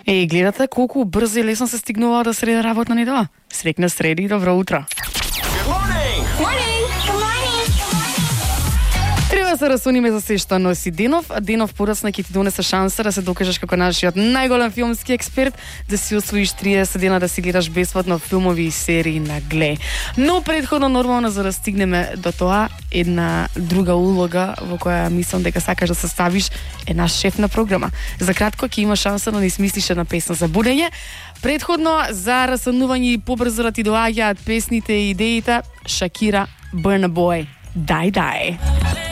Ej, gledate, koliko brzo in lesno se stignува до среда работна недела? Срекна среди и добро утро. Треба се расуниме за се што носи Денов, а Денов порасна ќе ти донесе шанса да се докажеш како нашиот најголем филмски експерт, да си освоиш 30 дена да си гледаш бесплатно филмови и серии на Гле. Но предходно нормално за да стигнеме до тоа, една друга улога во која мислам дека сакаш да се ставиш е наш шеф на програма. За кратко ќе има шанса да ни смислиш една песна за будење. Предходно за расунување и побрзо да ти доаѓаат песните и идеите, Шакира, Burna Boy, Дай.